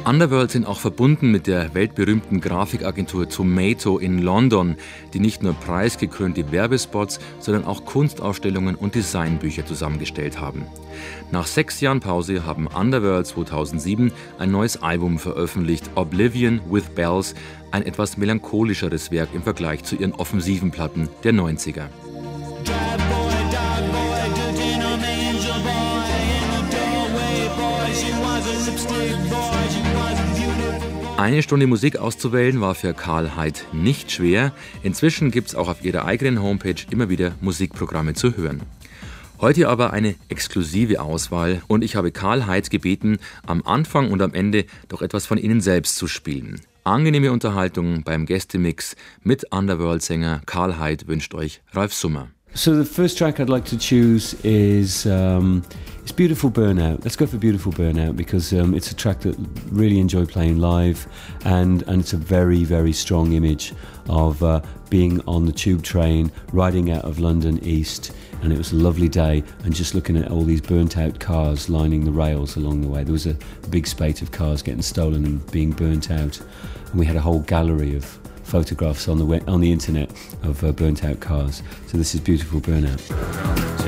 Underworld sind auch verbunden mit der weltberühmten Grafikagentur Tomato in London, die nicht nur preisgekrönte Werbespots, sondern auch Kunstausstellungen und Designbücher zusammengestellt haben. Nach 6 Jahren Pause haben Underworld 2007 ein neues Album veröffentlicht, Oblivion with Bells, ein etwas melancholischeres Werk im Vergleich zu ihren offensiven Platten der 90er. Eine Stunde Musik auszuwählen war für Karl Heid nicht schwer. Inzwischen gibt es auch auf ihrer eigenen Homepage immer wieder Musikprogramme zu hören. Heute aber eine exklusive Auswahl und ich habe Karl Heid gebeten, am Anfang und am Ende doch etwas von ihnen selbst zu spielen. Angenehme Unterhaltung beim Gästemix mit Underworld-Sänger Karl Heid wünscht euch Ralf Summer. So the first track I'd like to choose is Beautiful Burnout. Let's go for Beautiful Burnout because it's a track that really enjoy playing live and it's a very, very strong image of being on the tube train, riding out of London East, and it was a lovely day and just looking at all these burnt out cars lining the rails along the way. There was a big spate of cars getting stolen and being burnt out, and we had a whole gallery of photographs on the internet of burnt out cars. So this is Beautiful Burnout.